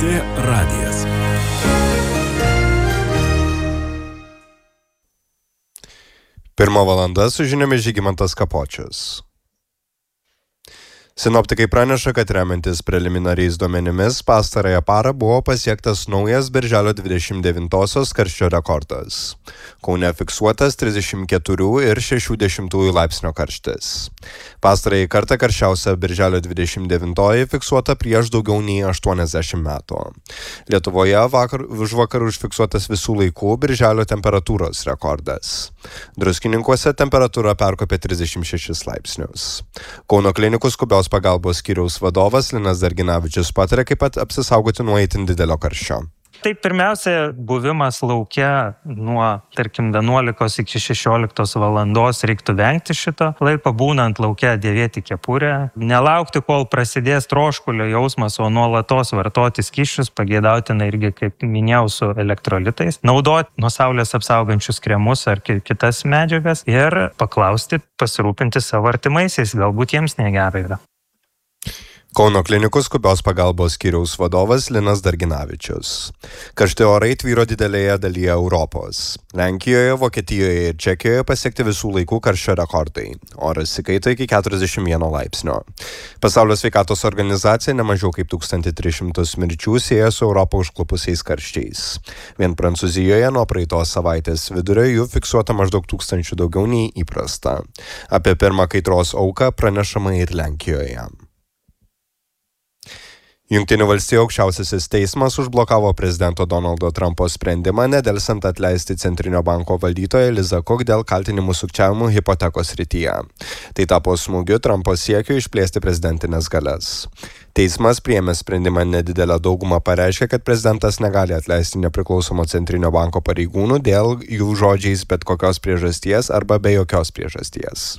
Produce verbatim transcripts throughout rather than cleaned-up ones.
T radijas. Pirma valanda su žiniomis Žygimantas Kapočius. Sinoptikai praneša, kad remiantis preliminariais duomenimis pastarąją parą buvo pasiektas naujas birželio dvidešimt devintosios karščio rekordas. Kaune fiksuotas trisdešimt keturi ir šeši dešimtųjų laipsnio karštis. Pastarąjį kartą karščiausia birželio dvidešimt devintoji fiksuota prieš daugiau nei aštuoniasdešimt metų. Lietuvoje vakar, už vakar užfiksuotas visų laikų birželio temperatūros rekordas. Druskininkuose temperatūra perkopė trisdešimt šešis laipsnius. Kauno klinikų skubios pagalbos skyriaus vadovas Linas Darginavičius pataria, kaip pat apsisaugoti nuo itin didelio karščio. Tai pirmiausia, buvimas lauke nuo, tarkim, vienuolikos iki šešioliktos valandos reiktų vengti šito laiko, būnant lauke dėvėti kepurę, nelaukti, kol prasidės troškulio jausmas, o nuolatos vartoti skysčius, pageidautina irgi, kaip minėjau, su elektrolitais, naudoti nuo saulės apsaugančius kremus ar kitas medžiagas ir paklausti, pasirūpinti savo artimaisiais, galbūt jiems negerai yra. Kauno klinikų skubios pagalbos skyriaus vadovas Linas Darginavičius. Karšti orai tvyro didelėje dalyje Europos. Lenkijoje, Vokietijoje ir Čekijoje pasiekti visų laikų karščio rekordai. Oras įkaito iki keturiasdešimt vieno laipsnio. Pasaulio sveikatos organizacija nemažiau kaip tūkstantį tris šimtus mirčių sieja su Europą užklupusiais karščiais. Vien Prancūzijoje nuo praeitos savaitės vidurio jų fiksuota maždaug tūkstančių daugiau nei įprasta. Apie pirmą kaitros auką pranešama ir Lenkijoje. Jungtinių valstijų aukščiausiasis teismas užblokavo prezidento Donaldo Trumpo sprendimą nedelsiant atleisti Centrinio banko valdytoją Lizą Cook dėl kaltinimų sukčiavimu hipotekos srityje. Tai tapo smūgiu Trumpo siekiu išplėsti prezidentinės galias. Teismas priėmė sprendimą nedidelę daugumą pareiškė, kad prezidentas negali atleisti nepriklausomo Centrinio banko pareigūnų dėl jų žodžiais bet kokios priežasties arba be jokios priežasties.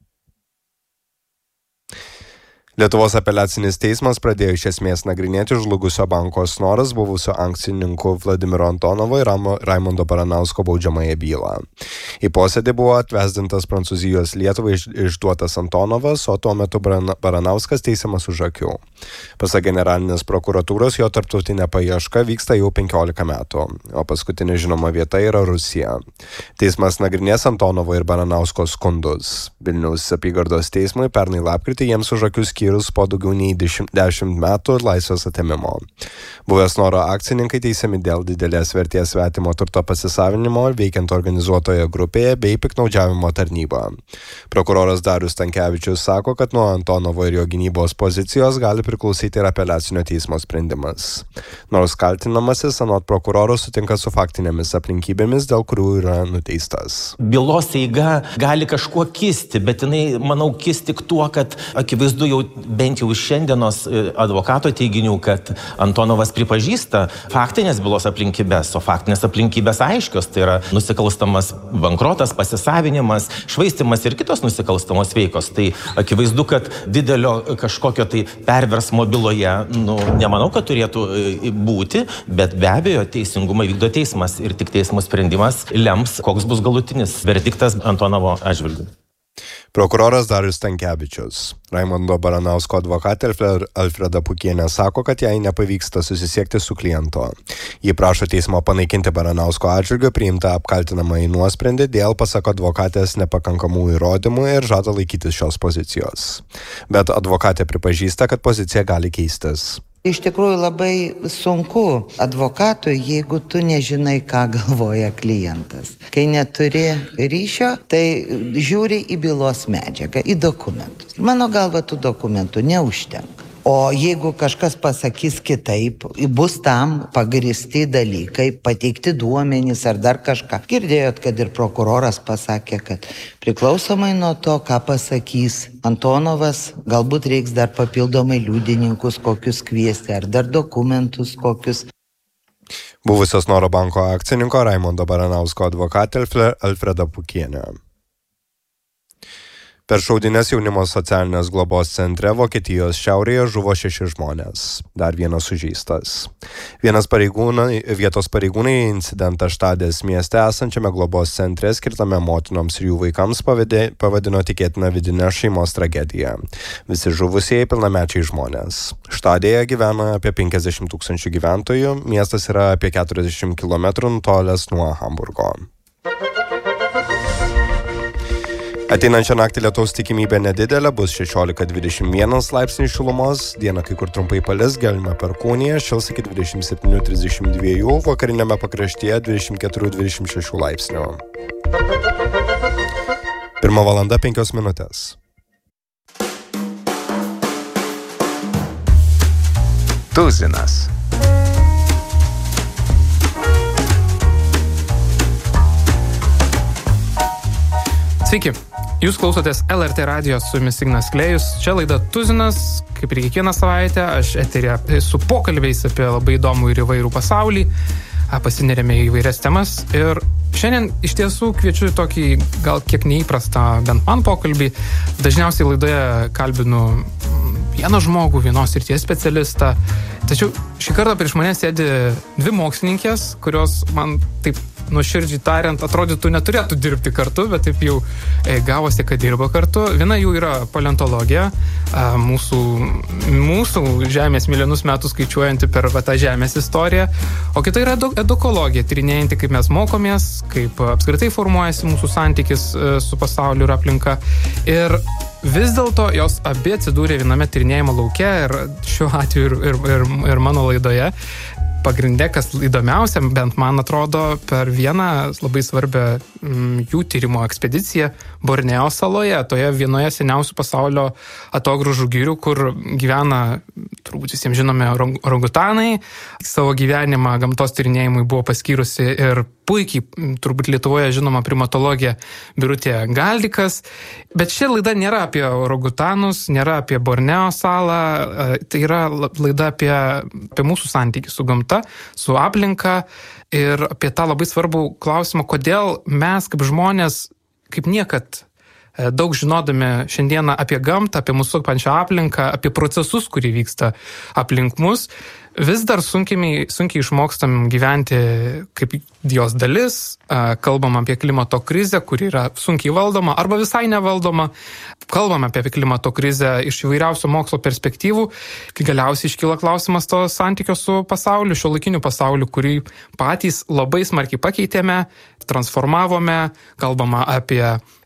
Lietuvos apeliacinis teismas pradėjo iš esmės nagrinėti žlugusio banko Snoras buvusio akcininkų Vladimiro Antonovo ir Raimundo Baranausko baudžiamąją bylą. Į posėdį buvo atvesdintas Prancūzijos Lietuvai išduotas Antonovas, o tuo metu Baranauskas teisiamas už akių. Pasak generalinės prokuratūros, jo tarptautinė paieška vyksta jau penkiolika metų, o paskutinė žinoma vieta yra Rusija. Teismas nagrinės Antonovo ir Baranausko skundus. Vilniaus apygardos teismui pernai lapkritį jiems už akių skyrė po daugiau nei dešimt metų laisvės atėmimo. Buvęs Snoro akcininkai teisiami dėl didelės vertės svetimo turto pasisavinimo veikiant organizuotoje grupėje bei piktnaudžiavimo tarnybą. Prokuroras Darius Stankevičius sako, kad nuo Antonovo ir jo gynybos pozicijos gali priklausyti ir apeliacinio teismo sprendimas. Nors kaltinamasis anot prokuroro sutinka su faktinėmis aplinkybėmis, dėl kurių yra nuteistas. Bylos eiga gali kažkuo kisti, bet jinai, manau, kis tik tuo, kad akivaizdu jau bent jau iš šiandienos advokato teiginių, kad Antonovas pripažįsta faktinės bylos aplinkybės, o faktinės aplinkybės aiškios, tai yra nusikalstamas bankrotas, pasisavinimas, švaistimas ir kitos nusikalstamos veikos. Tai akivaizdu, kad didelio kažkokio tai perversmo byloje, nu, nemanau, kad turėtų būti, bet be abejo teisingumą vykdo teismas ir tik teismo sprendimas lems, koks bus galutinis verdiktas Antonovo atžvilgiu. Prokuroras Darius Stankevičius. Raimundo Baranausko advokatė Alfreda Pukienė sako, kad jai nepavyksta susisiekti su kliento. Ji prašo teismo panaikinti Baranausko atžvilgiu priimtą apkaltinamąjį nuosprendį dėl, pasak advokatės, nepakankamų įrodymų ir žada laikytis šios pozicijos. Bet advokatė pripažįsta, kad pozicija gali keistis. Iš tikrųjų labai sunku advokatui, jeigu tu nežinai, ką galvoja klientas. Kai neturi ryšio, tai žiūri į bylos medžiagą, į dokumentus. Mano galva, tų dokumentų neužtenka. O jeigu kažkas pasakys kitaip, bus tam pagristi dalykai, pateikti duomenys ar dar kažką. Girdėjot, kad ir prokuroras pasakė, kad priklausomai nuo to, ką pasakys Antonovas, galbūt reiks dar papildomai liudininkus kokius kviesti ar dar dokumentus kokius. Buvusios Snoro banko akcininko Raimundo Baranausko advokatė Alfreda Pukienė. Per šaudynes jaunimo socialinės globos centre Vokietijos šiaurėje žuvo šeši žmonės. Dar vienas sužeistas. Vienas pareigūnai, vietos pareigūnai incidentą Štadės mieste esančiame globos centre skirtame motinoms ir jų vaikams pavadė, pavadino tikėtina vidinę šeimos tragediją. Visi žuvusieji pilnamečiai žmonės. Štadėje gyvena apie penkiasdešimt tūkstančių gyventojų, miestas yra apie keturiasdešimt kilometrų nutolęs nuo Hamburgo. Ateinančią naktį lietaus tikimybė nedidelė, bus šešiolika dvidešimt vienas laipsniai šilumos, dieną kai kur trumpai palis, galima perkūnija, šils iki dvidešimt septyni trisdešimt dva, vakarinėme pakraštyje dvidešimt keturi dvidešimt šeši laipsnių. Pirma valanda penkios minutės. Tuzinas. Sveiki, jūs klausotės L R T radijos, su jumis Ignas Klėjus. Čia laida Tuzinas, kaip ir kiekvieną savaitę, aš eteryje su pokalbiais apie labai įdomų ir įvairų pasaulį, pasineriame į įvairias temas. Ir šiandien iš tiesų kviečiu tokį gal kiek neįprastą bent man pokalbį. Dažniausiai laidoje kalbinu vieną žmogų, vienos srities specialistą. Tačiau šį kartą prieš mane sėdi dvi mokslininkės, kurios man taip nuoširdžiai tariant, atrodytų neturėtų dirbti kartu, bet taip jau e, gavosi, kad dirba kartu. Viena jų yra paleontologija, a, mūsų, mūsų Žemės milijonus metų skaičiuojanti per va, tą Žemės istoriją, o kita yra edukologija, tyrinėjanti, kaip mes mokomės, kaip apskritai formuojasi mūsų santykis e, su pasauliu ir aplinka. Ir vis dėlto jos abi atsidūrė viename tyrinėjimo lauke ir šiuo atveju ir, ir, ir, ir mano laidoje. Pagrindė, kas įdomiausia, bent man atrodo, per vieną labai svarbią m, jų tyrimo ekspediciją Borneo saloje, toje vienoje seniausių pasaulio atogrąžų girių, kur gyvena, turbūt visiems žinome, orangutanai. Savo gyvenimą gamtos tyrinėjimui buvo paskyrusi ir puikiai, turbūt Lietuvoje žinoma primatologija Birutė Galdikas. Bet ši laida nėra apie orangutanus, nėra apie Borneo salą, tai yra laida apie, apie mūsų santykį su gamta, su aplinka ir apie tą labai svarbų klausimą, kodėl mes kaip žmonės, kaip niekad daug žinodami šiandieną apie gamtą, apie mūsų supančią aplinką, apie procesus, kurie vyksta aplink mus, vis dar sunkiai, sunkiai išmokstam gyventi kaip jos dalis, kalbam apie klimato krizę, kuri yra sunkiai valdoma arba visai nevaldoma, kalbam apie klimato krizę iš įvairiausių mokslo perspektyvų, kai galiausiai iškyla klausimas to santykio su pasauliu, šiuolaikiniu pasauliu, kurį patys labai smarkiai pakeitėme, transformavome, kalbama apie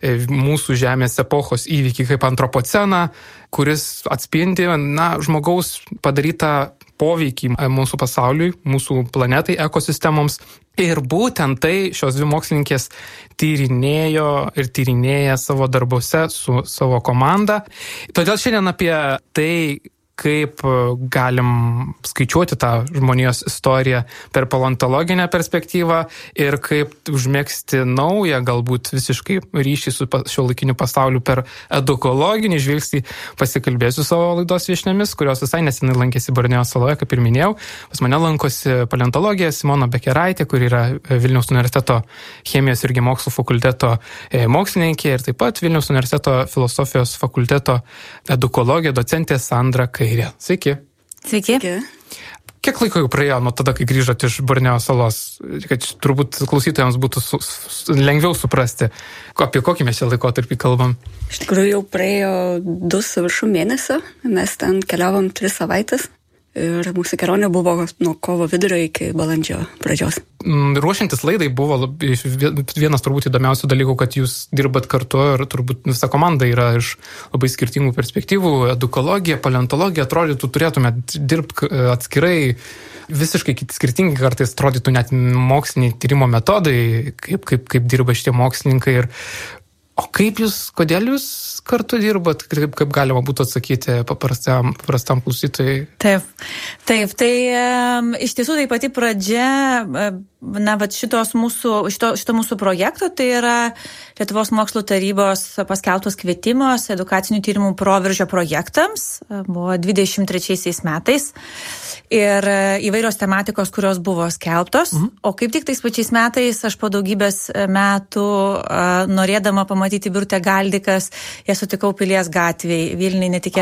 mūsų Žemės epochos įvykį kaip antropoceną, kuris atspindi na, žmogaus padarytą poveikį mūsų pasauliui, mūsų planetai, ekosistemoms. Ir būtent tai šios dvi mokslininkės tyrinėjo ir tyrinėja savo darbuose su savo komanda. Todėl šiandien apie tai, kaip galim skaičiuoti tą žmonijos istoriją per paleontologinę perspektyvą ir kaip užmegzti naują, galbūt visiškai ryšį su šiuolaikiniu pasauliu per edukologinį žvilgsnį, pasikalbėsiu savo laidos viešnėmis, kurios visai nesenai lankėsi Borneo saloje, kaip ir minėjau. Pas mane lankosi paleontologija Simona Bekeraitė, kur yra Vilniaus universiteto chemijos ir geomokslų fakulteto mokslininkė ir taip pat Vilniaus universiteto filosofijos fakulteto edukologija, docentė Sandra Kairė. Sveiki. Sveiki. Kiek laiko jau praėjo nuo tada, kai grįžote iš Borneo salos, kad turbūt klausytojams būtų su, su, lengviau suprasti, apie kokį mes čia laikotarpį kalbam? Iš tikrųjų jau praėjo du su viršų mėnesio, mes ten keliavom tris savaitės ir mūsų kelionė buvo nuo kovo vidurio iki balandžio pradžios. Ruošiantis laidai buvo vienas turbūt įdomiausių dalykų, kad jūs dirbat kartu ir turbūt visa komanda yra iš labai skirtingų perspektyvų. Edukologija, paleontologija, atrodytų, turėtumėt dirbti atskirai, visiškai skirtingi kartais atrodytų net moksliniai tyrimo metodai, kaip, kaip, kaip dirba šitie mokslininkai. Ir o kaip jūs, kodėl jūs kartu dirbat, kaip, kaip galima būtų atsakyti paprastam, paprastam klausytojai? Taip, taip, tai um, iš tiesų tai pati pradžia, uh, na, vat šitos mūsų, šito, šito mūsų projekto, tai yra Lietuvos mokslo tarybos paskelbtos kvietimas edukacinių tyrimų proveržio projektams, buvo dvidešimt trečiaisiais metais. Ir įvairios tematikos, kurios buvo skelbtos, mhm. o kaip tik tais pačiais metais aš po daugybės metų norėdama pamatyti Birutę Galdikas, ją sutikau Pilies gatvėje, Vilniuje netikėtai.